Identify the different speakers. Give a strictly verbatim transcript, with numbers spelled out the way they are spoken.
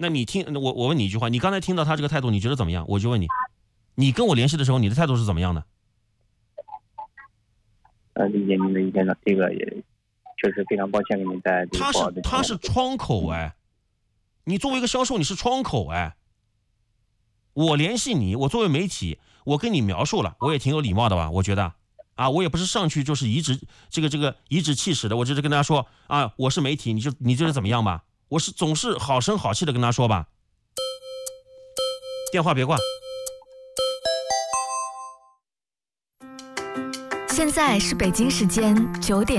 Speaker 1: 那你听我我问你一句话，你刚才听到他这个态度，你觉得怎么样？我就问你，你跟我联系的时候，你的态度是怎么样的？
Speaker 2: 呃，理解您的意见了，这个也确实非常抱歉给您带来这个
Speaker 1: 他
Speaker 2: 不好的
Speaker 1: 是他是窗口哎，你作为一个销售，你是窗口哎。我联系你，我作为媒体，我跟你描述了，我也挺有礼貌的吧？我觉得啊，我也不是上去就是颐指这个这个颐指气使的，我只是跟大家说啊，我是媒体，你就你觉得怎么样吧？我是总是好声好气的跟他说吧。电话别挂。
Speaker 3: 现在是北京时间九点。